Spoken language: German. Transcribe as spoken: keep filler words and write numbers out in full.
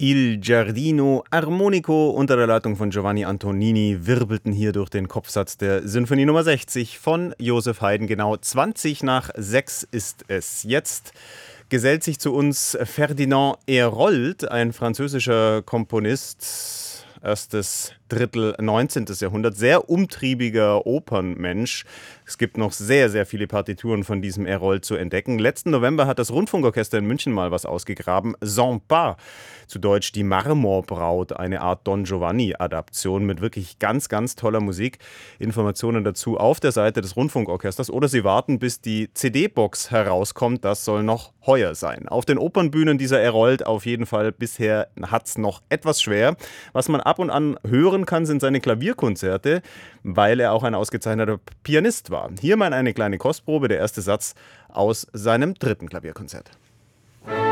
Il Giardino Armonico unter der Leitung von Giovanni Antonini wirbelten hier durch den Kopfsatz der Sinfonie Nummer sechzig von Joseph Haydn. Genau zwanzig nach sechs ist es. Jetzt gesellt sich zu uns Ferdinand Hérold, ein französischer Komponist, erstes Drittel neunzehnten. Jahrhundert, sehr umtriebiger Opernmensch. Es gibt noch sehr, sehr viele Partituren von diesem Hérold zu entdecken. Letzten November hat das Rundfunkorchester in München mal was ausgegraben. Sans Pas, zu Deutsch die Marmorbraut, eine Art Don Giovanni-Adaption mit wirklich ganz, ganz toller Musik. Informationen dazu auf der Seite des Rundfunkorchesters oder Sie warten, bis die C D-Box herauskommt. Das soll noch heuer sein. Auf den Opernbühnen dieser Hérold auf jeden Fall bisher hat es noch etwas schwer. Was man ab und an hören kann, sind seine Klavierkonzerte, weil er auch ein ausgezeichneter Pianist war. Hier mal eine kleine Kostprobe, der erste Satz aus seinem dritten Klavierkonzert.